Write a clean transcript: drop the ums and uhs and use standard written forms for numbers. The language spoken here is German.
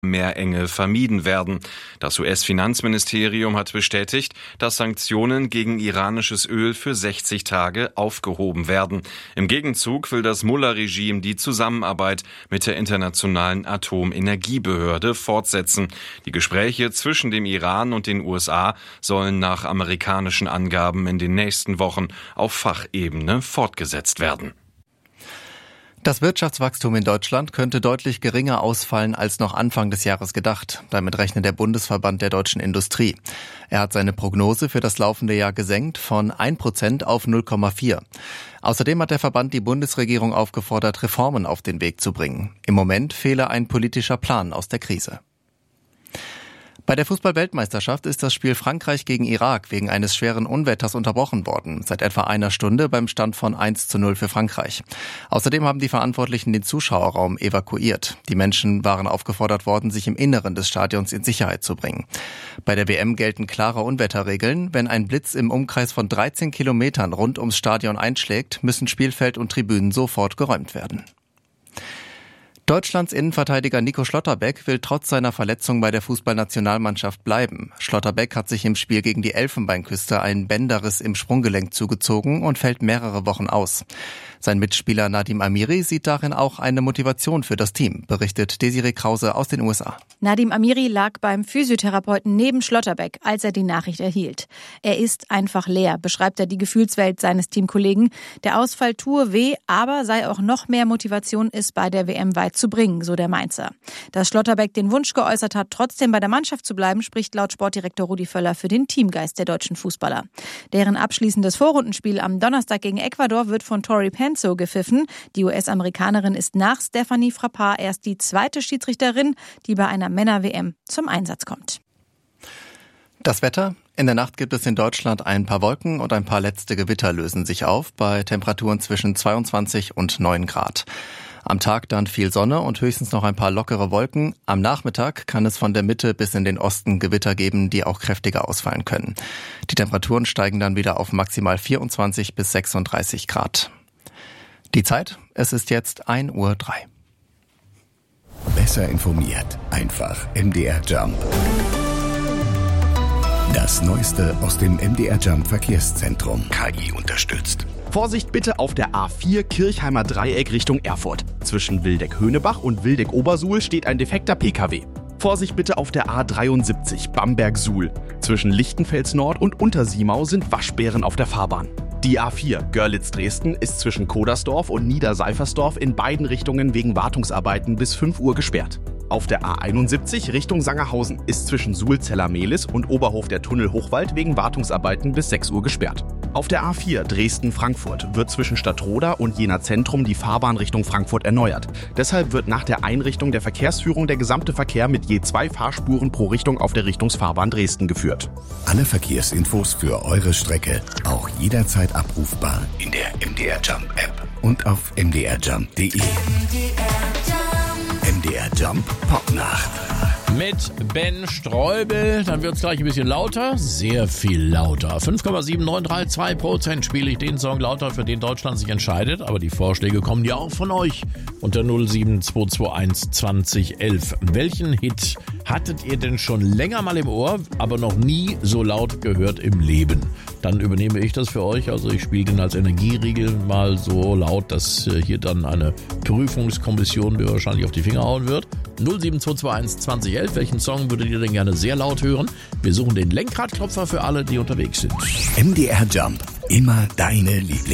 Meerenge vermieden werden. Das US-Finanzministerium hat bestätigt, dass Sanktionen gegen iranisches Öl für 60 Tage aufgehoben werden. Im Gegenzug will das Mullah-Regime die Zusammenarbeit mit der Internationalen Atomenergiebehörde fortsetzen. Die Gespräche zwischen dem Iran und den USA sollen nach amerikanischen Angaben in den nächsten Wochen auf Fachebene fortgesetzt werden. Das Wirtschaftswachstum in Deutschland könnte deutlich geringer ausfallen als noch Anfang des Jahres gedacht. Damit rechnet der Bundesverband der deutschen Industrie. Er hat seine Prognose für das laufende Jahr gesenkt von 1% auf 0,4%. Außerdem hat der Verband die Bundesregierung aufgefordert, Reformen auf den Weg zu bringen. Im Moment fehle ein politischer Plan aus der Krise. Bei der Fußball-Weltmeisterschaft ist das Spiel Frankreich gegen Irak wegen eines schweren Unwetters unterbrochen worden. Seit etwa einer Stunde beim Stand von 1:0 für Frankreich. Außerdem haben die Verantwortlichen den Zuschauerraum evakuiert. Die Menschen waren aufgefordert worden, sich im Inneren des Stadions in Sicherheit zu bringen. Bei der WM gelten klare Unwetterregeln. Wenn ein Blitz im Umkreis von 13 Kilometern rund ums Stadion einschlägt, müssen Spielfeld und Tribünen sofort geräumt werden. Deutschlands Innenverteidiger Nico Schlotterbeck will trotz seiner Verletzung bei der Fußballnationalmannschaft bleiben. Schlotterbeck hat sich im Spiel gegen die Elfenbeinküste einen Bänderriss im Sprunggelenk zugezogen und fällt mehrere Wochen aus. Sein Mitspieler Nadim Amiri sieht darin auch eine Motivation für das Team, berichtet Desiree Krause aus den USA. Nadim Amiri lag beim Physiotherapeuten neben Schlotterbeck, als er die Nachricht erhielt. Er ist einfach leer, beschreibt er die Gefühlswelt seines Teamkollegen. Der Ausfall tue weh, aber sei auch noch mehr Motivation, es bei der WM weit zu bringen, so der Mainzer. Dass Schlotterbeck den Wunsch geäußert hat, trotzdem bei der Mannschaft zu bleiben, spricht laut Sportdirektor Rudi Völler für den Teamgeist der deutschen Fußballer. Deren abschließendes Vorrundenspiel am Donnerstag gegen Ecuador wird von Tori Penso gepfiffen. Die US-Amerikanerin ist nach Stephanie Frappart erst die zweite Schiedsrichterin, die bei einer Männer-WM zum Einsatz kommt. Das Wetter? In der Nacht gibt es in Deutschland ein paar Wolken und ein paar letzte Gewitter lösen sich auf bei Temperaturen zwischen 22 und 9 Grad. Am Tag dann viel Sonne und höchstens noch ein paar lockere Wolken. Am Nachmittag kann es von der Mitte bis in den Osten Gewitter geben, die auch kräftiger ausfallen können. Die Temperaturen steigen dann wieder auf maximal 24 bis 36 Grad. Die Zeit? Es ist jetzt 1:03 Uhr. Besser informiert. Einfach MDR Jump. Das Neueste aus dem MDR Jump Verkehrszentrum. KI unterstützt. Vorsicht bitte auf der A4 Kirchheimer Dreieck Richtung Erfurt. Zwischen Wildeck-Höhnebach und Wildeck-Obersuhl steht ein defekter PKW. Vorsicht bitte auf der A73 Bamberg-Suhl. Zwischen Lichtenfels Nord und Untersiemau sind Waschbären auf der Fahrbahn. Die A4 Görlitz-Dresden ist zwischen Kodersdorf und Niederseifersdorf in beiden Richtungen wegen Wartungsarbeiten bis 5 Uhr gesperrt. Auf der A71 Richtung Sangerhausen ist zwischen Suhlzeller-Mehlis und Oberhof der Tunnel Hochwald wegen Wartungsarbeiten bis 6 Uhr gesperrt. Auf der A4 Dresden-Frankfurt wird zwischen Stadtroda und Jena Zentrum die Fahrbahn Richtung Frankfurt erneuert. Deshalb wird nach der Einrichtung der Verkehrsführung der gesamte Verkehr mit je 2 Fahrspuren pro Richtung auf der Richtungsfahrbahn Dresden geführt. Alle Verkehrsinfos für eure Strecke auch jederzeit abrufbar in der MDR Jump App und auf mdrjump.de. MDR Jump Popnacht. Mit Ben Streubel, dann wird es gleich ein bisschen lauter, sehr viel lauter. 5,7932% spiele ich den Song lauter, für den Deutschland sich entscheidet, aber die Vorschläge kommen ja auch von euch unter 07221 2011. Welchen Hit hattet ihr denn schon länger mal im Ohr, aber noch nie so laut gehört im Leben? Dann übernehme ich das für euch, also ich spiele den als Energieriegel mal so laut, dass hier dann eine Prüfungskommission mir wahrscheinlich auf die Finger hauen wird. 07221 2011. Welchen Song würdet ihr denn gerne sehr laut hören? Wir suchen den Lenkradklopfer für alle, die unterwegs sind. MDR Jump. Immer deine Lieblings.